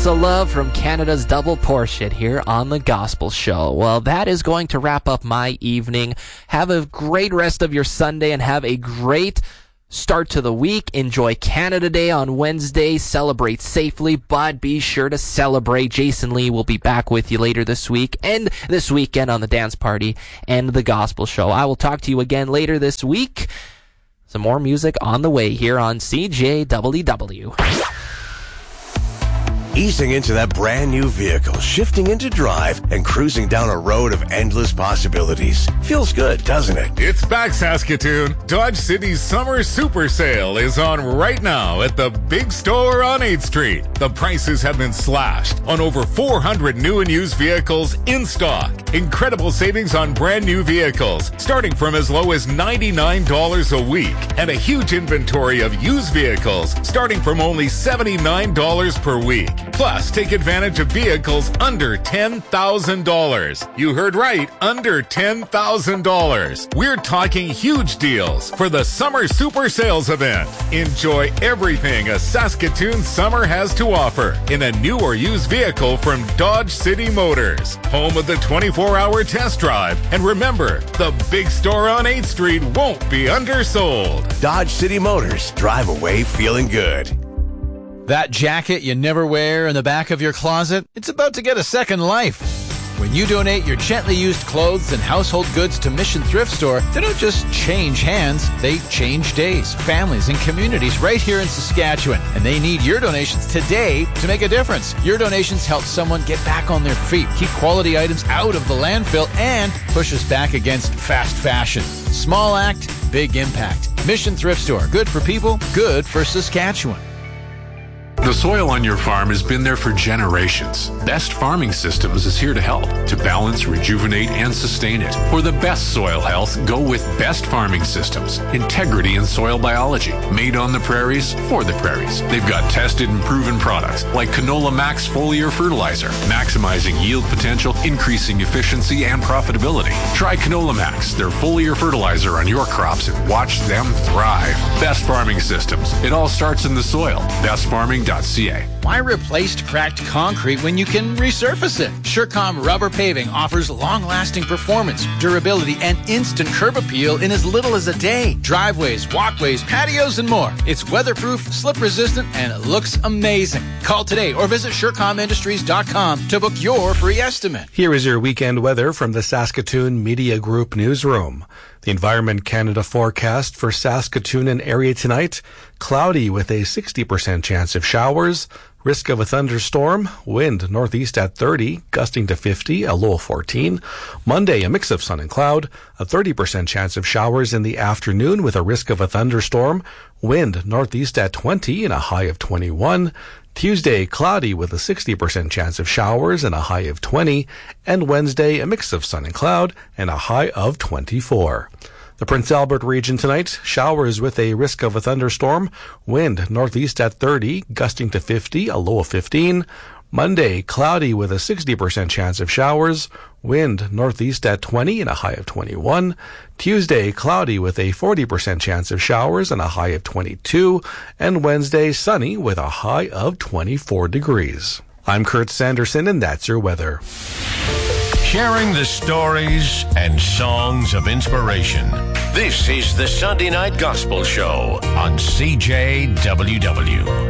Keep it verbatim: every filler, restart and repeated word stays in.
Lots of Love from Canada's Double Portion here on The Gospel Show. Well, that is going to wrap up my evening. Have a great rest of your Sunday and have a great start to the week. Enjoy Canada Day on Wednesday. Celebrate safely, but be sure to celebrate. Jason Lee will be back with you later this week and this weekend on the Dance Party and The Gospel Show. I will talk to you again later this week. Some more music on the way here on C J W W. Easing into that brand new vehicle, shifting into drive, and cruising down a road of endless possibilities. Feels good, doesn't it? It's back, Saskatoon. Dodge City's Summer Super Sale is on right now at the Big Store on eighth Street. The prices have been slashed on over four hundred new and used vehicles in stock. Incredible savings on brand new vehicles, starting from as low as ninety-nine dollars a week. And a huge inventory of used vehicles, starting from only seventy-nine dollars per week. Plus, take advantage of vehicles under ten thousand dollars. You heard right, under ten thousand dollars. We're talking huge deals for the Summer Super Sales event. Enjoy everything a Saskatoon summer has to offer in a new or used vehicle from Dodge City Motors, home of the twenty-four hour test drive. And remember, the Big Store on eighth Street won't be undersold. Dodge City Motors. Drive away feeling good. That jacket you never wear in the back of your closet, it's about to get a second life. When you donate your gently used clothes and household goods to Mission Thrift Store, they don't just change hands, they change days, families, and communities right here in Saskatchewan. And they need your donations today to make a difference. Your donations help someone get back on their feet, keep quality items out of the landfill, and push us back against fast fashion. Small act, big impact. Mission Thrift Store. Good for people, good for Saskatchewan. The soil on your farm has been there for generations. Best Farming Systems is here to help, to balance, rejuvenate, and sustain it. For the best soil health, go with Best Farming Systems. Integrity in soil biology. Made on the prairies, for the prairies. They've got tested and proven products like Canola Max Foliar Fertilizer, maximizing yield potential, increasing efficiency and profitability. Try Canola Max, their foliar fertilizer on your crops, and watch them thrive. Best Farming Systems. It all starts in the soil. best farming dot c a. Why replace cracked concrete when you can resurface it? Surecom Rubber Paving offers long-lasting performance, durability, and instant curb appeal in as little as a day. Driveways, walkways, patios, and more. It's weatherproof, slip-resistant, and it looks amazing. Call today or visit surecom industries dot com to book your free estimate. Here is your weekend weather from the Saskatoon Media Group newsroom. The Environment Canada forecast for Saskatoon and area tonight, cloudy with a sixty percent chance of showers, risk of a thunderstorm, wind northeast at thirty, gusting to fifty, a low of fourteen. Monday, a mix of sun and cloud, a thirty percent chance of showers in the afternoon with a risk of a thunderstorm, wind northeast at twenty and a high of twenty-one. Tuesday, cloudy with a sixty percent chance of showers and a high of twenty. And Wednesday, a mix of sun and cloud and a high of twenty-four. The Prince Albert region tonight, showers with a risk of a thunderstorm, wind northeast at thirty, gusting to fifty, a low of fifteen. Monday, cloudy with a sixty percent chance of showers, wind northeast at twenty and a high of twenty-one. Tuesday, cloudy with a forty percent chance of showers and a high of twenty-two. And Wednesday, sunny with a high of twenty-four degrees. I'm Kurt Sanderson, and that's your weather. Sharing the stories and songs of inspiration. This is the Sunday Night Gospel Show on C J W W.